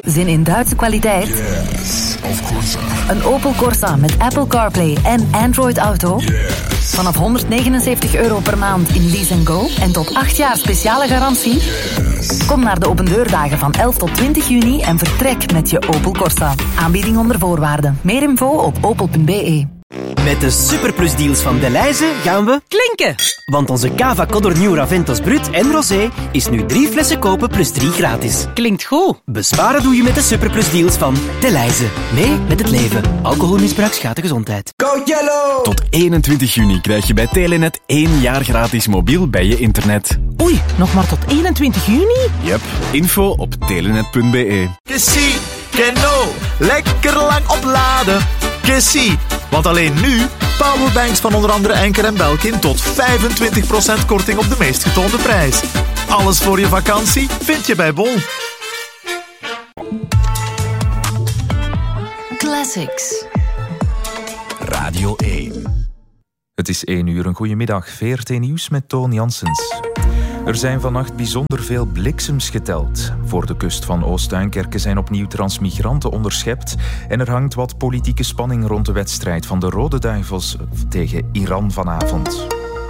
Zin in Duitse kwaliteit? Yes, of course. Een Opel Corsa met Apple CarPlay en Android Auto? Yes. Vanaf €179 per maand in Lease & Go en tot 8 jaar speciale garantie? Yes. Kom naar de opendeurdagen van 11 tot 20 juni en vertrek met je Opel Corsa. Aanbieding onder voorwaarden. Meer info op opel.be. Met de superplusdeals van Delhaize gaan we klinken. Want onze Cava Codorniu Raventos Brut en Rosé is nu 3 flessen kopen plus 3 gratis. Klinkt goed. Besparen doe je met de superplusdeals van Delhaize. Mee met het leven. Alcoholmisbruik schaadt de gezondheid. Go Yellow! Tot 21 juni krijg je bij Telenet 1 jaar gratis mobiel bij je internet. Oei, nog maar tot 21 juni? Yep, info op telenet.be. Kissy, Keno, lekker lang opladen. Kissy, want alleen nu powerbanks van onder andere Enker en Belkin tot 25% korting op de meest getoonde prijs. Alles voor je vakantie vind je bij Bol. Classics. Radio 1. Het is 1 uur, een goedemiddag. VRT Nieuws met Toon Janssens. Er zijn vannacht bijzonder veel bliksems geteld. Voor de kust van Oost-Duinkerke zijn opnieuw transmigranten onderschept en er hangt wat politieke spanning rond de wedstrijd van de Rode Duivels tegen Iran vanavond.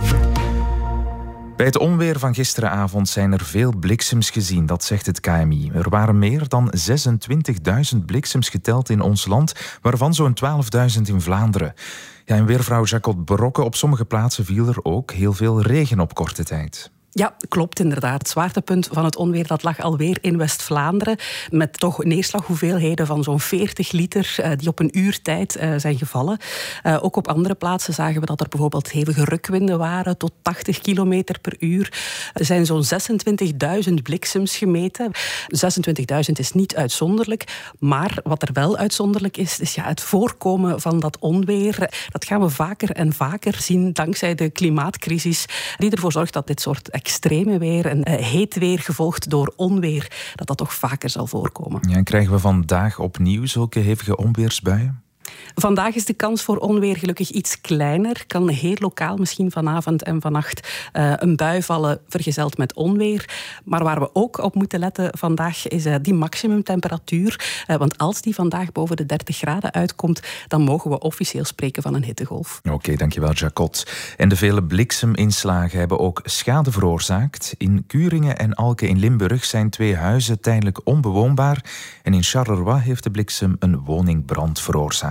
Bij het onweer van gisteravond zijn er veel bliksems gezien, dat zegt het KMI. Er waren meer dan 26.000 bliksems geteld in ons land, waarvan zo'n 12.000 in Vlaanderen. Ja, en weervrouw Jacot Brokke, op sommige plaatsen viel er ook heel veel regen op korte tijd. Ja, klopt inderdaad. Het zwaartepunt van het onweer dat lag alweer in West-Vlaanderen. Met toch neerslaghoeveelheden van zo'n 40 liter die op een uur tijd zijn gevallen. Ook op andere plaatsen zagen we dat er bijvoorbeeld hevige rukwinden waren tot 80 kilometer per uur. Er zijn zo'n 26.000 bliksems gemeten. 26.000 is niet uitzonderlijk. Maar wat er wel uitzonderlijk is het voorkomen van dat onweer. Dat gaan we vaker en vaker zien dankzij de klimaatcrisis die ervoor zorgt dat dit soort extreme weer en heet weer gevolgd door onweer, dat toch vaker zal voorkomen. Ja, en krijgen we vandaag opnieuw zulke hevige onweersbuien? Vandaag is de kans voor onweer gelukkig iets kleiner. Kan heel lokaal misschien vanavond en vannacht een bui vallen vergezeld met onweer. Maar waar we ook op moeten letten vandaag is die maximumtemperatuur. Want als die vandaag boven de 30 graden uitkomt, dan mogen we officieel spreken van een hittegolf. Oké, dankjewel Jacot. En de vele blikseminslagen hebben ook schade veroorzaakt. In Kuringen en Alke in Limburg zijn 2 huizen tijdelijk onbewoonbaar. En in Charleroi heeft de bliksem een woningbrand veroorzaakt.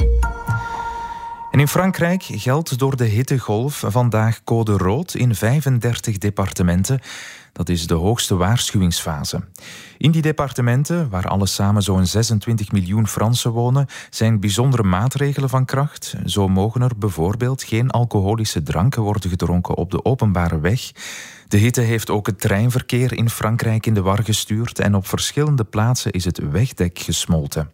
En in Frankrijk geldt door de hittegolf vandaag code rood in 35 departementen. Dat is de hoogste waarschuwingsfase. In die departementen, waar alles samen zo'n 26 miljoen Fransen wonen, zijn bijzondere maatregelen van kracht. Zo mogen er bijvoorbeeld geen alcoholische dranken worden gedronken op de openbare weg. De hitte heeft ook het treinverkeer in Frankrijk in de war gestuurd en op verschillende plaatsen is het wegdek gesmolten.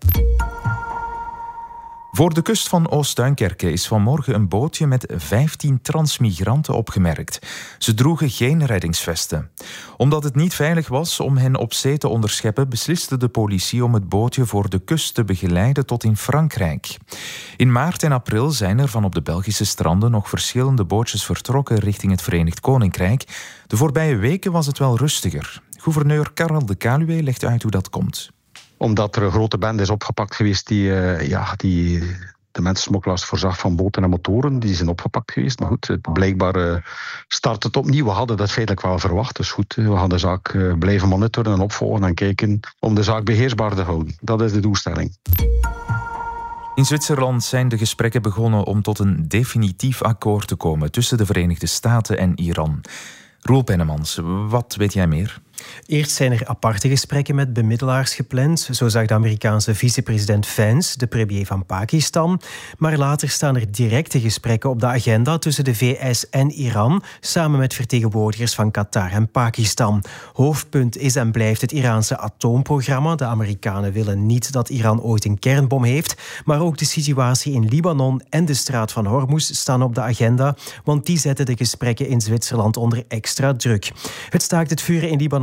Voor de kust van Oost-Duinkerke is vanmorgen een bootje met 15 transmigranten opgemerkt. Ze droegen geen reddingsvesten. Omdat het niet veilig was om hen op zee te onderscheppen, besliste de politie om het bootje voor de kust te begeleiden tot in Frankrijk. In maart en april zijn er van op de Belgische stranden nog verschillende bootjes vertrokken richting het Verenigd Koninkrijk. De voorbije weken was het wel rustiger. Gouverneur Karel de Kaluwe legt uit hoe dat komt. Omdat er een grote bende is opgepakt geweest die de mensensmokkelaars voorzag van boten en motoren. Die zijn opgepakt geweest. Maar goed, blijkbaar start het opnieuw. We hadden dat feitelijk wel verwacht. Dus goed, we gaan de zaak blijven monitoren en opvolgen en kijken om de zaak beheersbaar te houden. Dat is de doelstelling. In Zwitserland zijn de gesprekken begonnen om tot een definitief akkoord te komen tussen de Verenigde Staten en Iran. Roel Pennemans, wat weet jij meer? Eerst zijn er aparte gesprekken met bemiddelaars gepland. Zo zag de Amerikaanse vicepresident Vance de premier van Pakistan. Maar later staan er directe gesprekken op de agenda tussen de VS en Iran, samen met vertegenwoordigers van Qatar en Pakistan. Hoofdpunt is en blijft het Iraanse atoomprogramma. De Amerikanen willen niet dat Iran ooit een kernbom heeft. Maar ook de situatie in Libanon en de straat van Hormuz staan op de agenda, want die zetten de gesprekken in Zwitserland onder extra druk. Het staakt het vuren in Libanon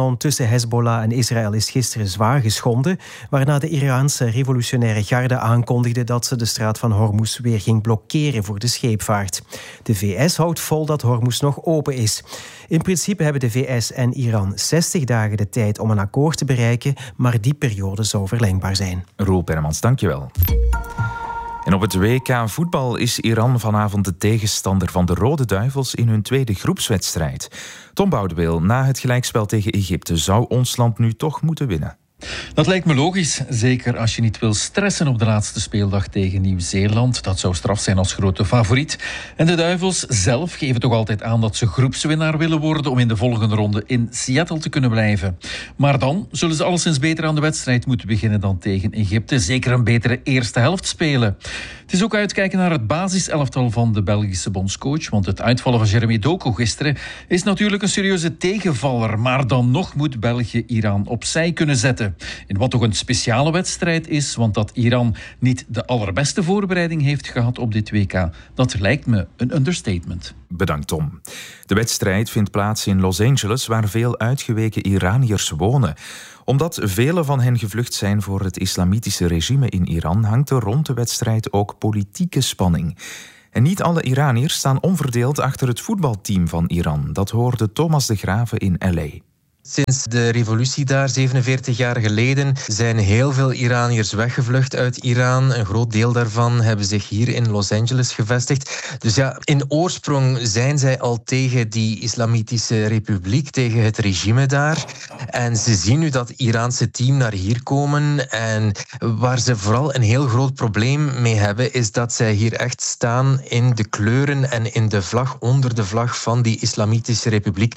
Libanon tussen Hezbollah en Israël is gisteren zwaar geschonden, waarna de Iraanse revolutionaire garde aankondigde dat ze de straat van Hormuz weer ging blokkeren voor de scheepvaart. De VS houdt vol dat Hormuz nog open is. In principe hebben de VS en Iran 60 dagen de tijd om een akkoord te bereiken, maar die periode zou verlengbaar zijn. Roel Permans, dankjewel. En op het WK voetbal is Iran vanavond de tegenstander van de Rode Duivels in hun tweede groepswedstrijd. Tom Boudeweel, na het gelijkspel tegen Egypte zou ons land nu toch moeten winnen. Dat lijkt me logisch, zeker als je niet wil stressen op de laatste speeldag tegen Nieuw-Zeeland. Dat zou straf zijn als grote favoriet. En de Duivels zelf geven toch altijd aan dat ze groepswinnaar willen worden om in de volgende ronde in Seattle te kunnen blijven. Maar dan zullen ze alleszins beter aan de wedstrijd moeten beginnen dan tegen Egypte. Zeker een betere eerste helft spelen. Het is ook uitkijken naar het basiselftal van de Belgische bondscoach, want het uitvallen van Jeremy Doku gisteren is natuurlijk een serieuze tegenvaller. Maar dan nog moet België Iran opzij kunnen zetten. In wat toch een speciale wedstrijd is, want dat Iran niet de allerbeste voorbereiding heeft gehad op dit WK, dat lijkt me een understatement. Bedankt, Tom. De wedstrijd vindt plaats in Los Angeles, waar veel uitgeweken Iraniërs wonen. Omdat velen van hen gevlucht zijn voor het islamitische regime in Iran, hangt er rond de wedstrijd ook politieke spanning. En niet alle Iraniërs staan onverdeeld achter het voetbalteam van Iran. Dat hoorde Thomas de Graeve in L.A. Sinds de revolutie daar, 47 jaar geleden, zijn heel veel Iraniërs weggevlucht uit Iran. Een groot deel daarvan hebben zich hier in Los Angeles gevestigd. Dus ja, in oorsprong zijn zij al tegen die islamitische republiek, tegen het regime daar. En ze zien nu dat Iraanse team naar hier komen. En waar ze vooral een heel groot probleem mee hebben, is dat zij hier echt staan in de kleuren en in de vlag, onder de vlag van die islamitische republiek.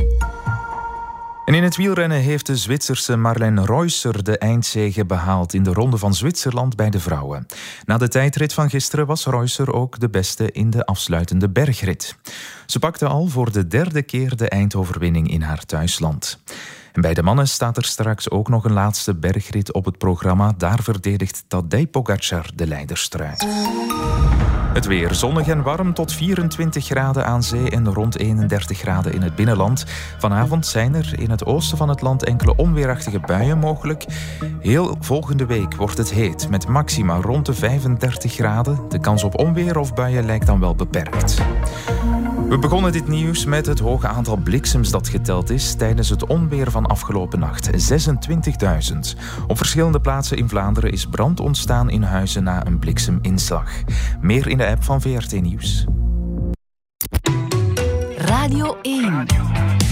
En in het wielrennen heeft de Zwitserse Marlène Reusser de eindzege behaald in de Ronde van Zwitserland bij de vrouwen. Na de tijdrit van gisteren was Reusser ook de beste in de afsluitende bergrit. Ze pakte al voor de derde keer de eindoverwinning in haar thuisland. En bij de mannen staat er straks ook nog een laatste bergrit op het programma. Daar verdedigt Tadej Pogačar de leiderstrui. Het weer zonnig en warm tot 24 graden aan zee en rond 31 graden in het binnenland. Vanavond zijn er in het oosten van het land enkele onweerachtige buien mogelijk. Heel volgende week wordt het heet met maxima rond de 35 graden. De kans op onweer of buien lijkt dan wel beperkt. We begonnen dit nieuws met het hoge aantal bliksems dat geteld is tijdens het onweer van afgelopen nacht. 26.000. Op verschillende plaatsen in Vlaanderen is brand ontstaan in huizen na een blikseminslag. Meer in de app van VRT Nieuws. Radio 1.